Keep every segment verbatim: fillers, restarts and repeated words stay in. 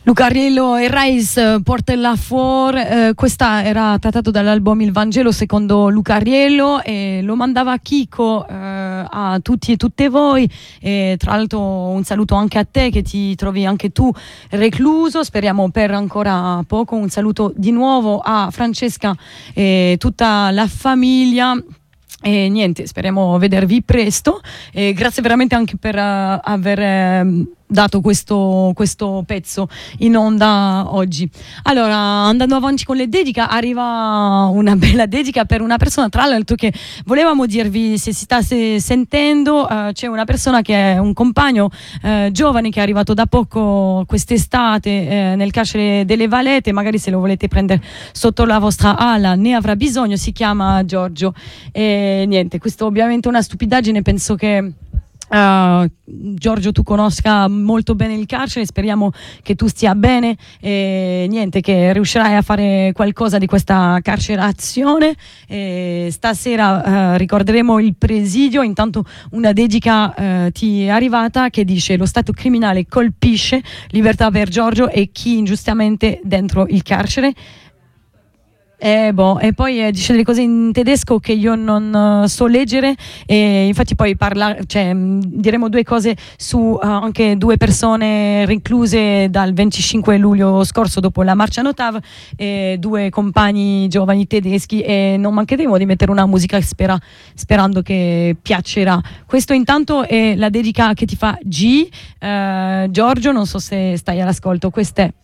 Lucarello e Rice, Portella For, eh, questa era trattato dall'album Il Vangelo secondo Lucarello e lo mandava Chico eh, a tutti e tutte voi, e tra l'altro un saluto anche a te che ti trovi anche tu recluso, speriamo per ancora poco. Un saluto di nuovo a Francesca e tutta la famiglia. E niente, speriamo vedervi presto e grazie veramente anche per uh, aver uh, dato questo, questo pezzo in onda oggi. Allora, andando avanti con le dediche, arriva una bella dedica per una persona, tra l'altro, che volevamo dirvi, se si sta se, sentendo, uh, c'è una persona che è un compagno uh, giovane che è arrivato da poco quest'estate uh, nel carcere delle Valette, magari se lo volete prendere sotto la vostra ala ne avrà bisogno, si chiama Giorgio. E niente, questo ovviamente è una stupidaggine, penso che Uh, Giorgio tu conosca molto bene il carcere, speriamo che tu stia bene e niente, che riuscirai a fare qualcosa di questa carcerazione. E stasera uh, ricorderemo il presidio. Intanto una dedica uh, ti è arrivata che dice: lo stato criminale colpisce, libertà per Giorgio e chi ingiustamente dentro il carcere. Eh, boh. E poi eh, dice delle cose in tedesco che io non uh, so leggere, e infatti poi parla, cioè, mh, diremo due cose su uh, anche due persone recluse dal venticinque luglio scorso dopo la marcia Notav, e due compagni giovani tedeschi, e non mancheremo di mettere una musica spera, sperando che piacerà. Questo intanto è la dedica che ti fa G. uh, Giorgio, non so se stai all'ascolto, questa è.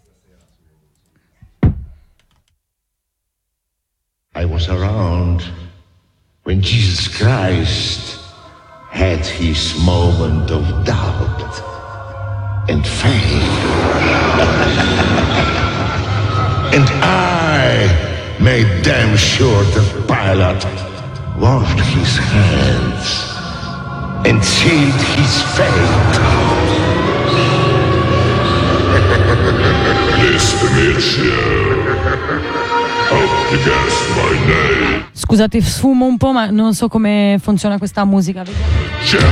I was around when Jesus Christ had his moment of doubt and faith. And I made damn sure that Pilate washed his hands and sealed his fate. This Scusate, sfumo un po', ma non so come funziona questa musica. Vediamo.